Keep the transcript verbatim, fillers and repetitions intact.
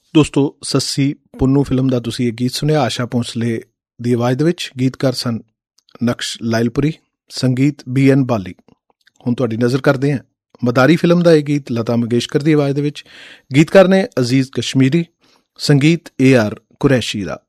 ਦੋਸਤੋ ਸੱਸੀ ਪੁੰਨੂ ਫਿਲਮ ਦਾ ਤੁਸੀਂ ਇਹ ਗੀਤ ਸੁਣਿਆ ਆਸ਼ਾ ਭੋਂਸਲੇ ਦੀ ਆਵਾਜ਼ ਦੇ ਵਿੱਚ। ਗੀਤਕਾਰ ਸਨ ਨਕਸ਼ ਲਾਇਲਪੁਰੀ, ਸੰਗੀਤ ਬੀ ਐਨ ਬਾਲੀ। ਹੁਣ ਤੁਹਾਡੀ ਨਜ਼ਰ ਕਰਦੇ ਹਾਂ ਮਦਾਰੀ ਫਿਲਮ ਦਾ ਇਹ ਗੀਤ ਲਤਾ ਮੰਗੇਸ਼ਕਰ ਦੀ ਆਵਾਜ਼ ਦੇ ਵਿੱਚ। ਗੀਤਕਾਰ ਨੇ ਅਜ਼ੀਜ਼ ਕਸ਼ਮੀਰੀ, ਸੰਗੀਤ ਏ ਆਰ ਕੁਰੈਸ਼ੀ ਦਾ।